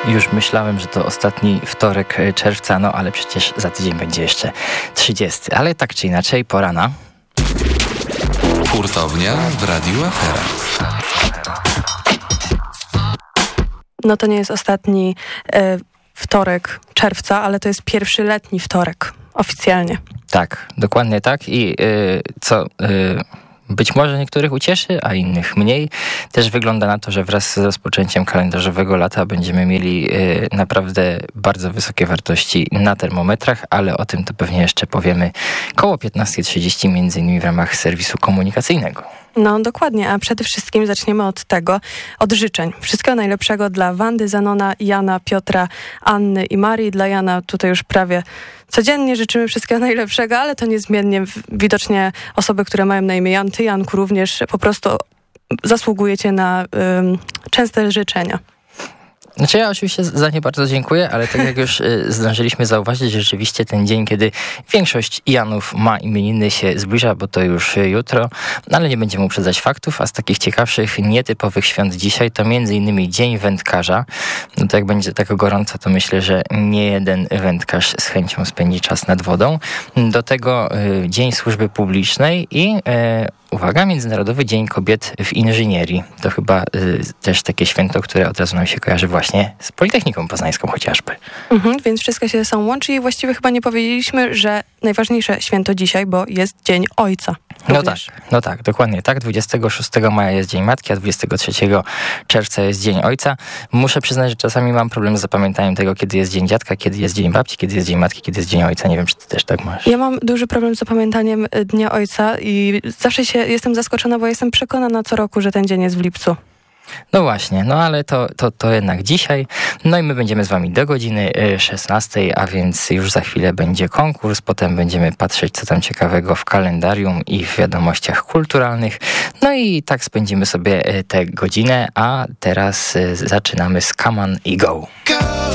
Już myślałem, że to ostatni wtorek czerwca, no ale przecież za tydzień będzie jeszcze 30. Ale tak czy inaczej, pora na... Hurtownia w Radiu Afera. No to nie jest ostatni wtorek czerwca, ale to jest pierwszy letni wtorek, oficjalnie. Tak, dokładnie tak. I być może niektórych ucieszy, a innych mniej. Też wygląda na to, że wraz z rozpoczęciem kalendarzowego lata będziemy mieli naprawdę bardzo wysokie wartości na termometrach, ale o tym to pewnie jeszcze powiemy koło 15:30, między innymi w ramach serwisu komunikacyjnego. No dokładnie, a przede wszystkim zaczniemy od życzeń. Wszystkiego najlepszego dla Wandy, Zenona, Jana, Piotra, Anny i Marii. Dla Jana tutaj już prawie codziennie życzymy wszystkiego najlepszego, ale to niezmiennie widocznie osoby, które mają na imię Jan, ty Janku również po prostu zasługujecie na częste życzenia. Znaczy ja oczywiście za nie bardzo dziękuję, ale tak jak już zdążyliśmy zauważyć, rzeczywiście ten dzień, kiedy większość Janów ma imieniny, się zbliża, bo to już jutro, ale nie będziemy uprzedzać faktów, a z takich ciekawszych, nietypowych świąt dzisiaj to m.in. Dzień Wędkarza. No to jak będzie tak gorąco, to myślę, że nie jeden wędkarz z chęcią spędzi czas nad wodą. Do tego Dzień Służby Publicznej i uwaga, Międzynarodowy Dzień Kobiet w Inżynierii. To chyba też takie święto, które od razu nam się kojarzy właśnie z Politechniką Poznańską chociażby. Więc wszystko się ze sobą łączy i właściwie chyba nie powiedzieliśmy, że najważniejsze święto dzisiaj, bo jest Dzień Ojca. No tak, dokładnie tak. 26 maja jest Dzień Matki, a 23 czerwca jest Dzień Ojca. Muszę przyznać, że czasami mam problem z zapamiętaniem tego, kiedy jest Dzień Dziadka, kiedy jest Dzień Babci, kiedy jest Dzień Matki, kiedy jest Dzień Ojca. Nie wiem, czy ty też tak masz. Ja mam duży problem z zapamiętaniem Dnia Ojca i zawsze jestem zaskoczona, bo jestem przekonana co roku, że ten dzień jest w lipcu. No właśnie, no ale to jednak dzisiaj. No i my będziemy z wami do godziny 16, a więc już za chwilę będzie konkurs, potem będziemy patrzeć, co tam ciekawego w kalendarium i w wiadomościach kulturalnych. No i tak spędzimy sobie tę godzinę, a teraz zaczynamy z Come On i Go. Go!